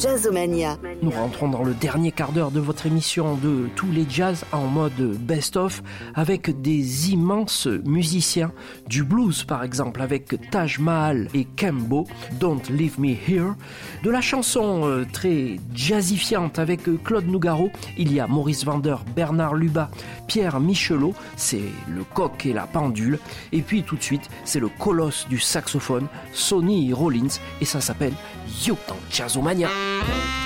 Jazzomania. Nous rentrons dans le dernier quart d'heure de votre émission de tous les jazz en mode best-of avec des immenses musiciens du blues par exemple avec Taj Mahal et Kembo, Don't Leave Me Here. De la chanson très jazzifiante avec Claude Nougaro, il y a Maurice Vander, Bernard Lubat, Pierre Michelot, c'est le coq et la pendule. Et puis tout de suite, c'est le colosse du saxophone, Sonny Rollins, et ça s'appelle You dans Jazzomania.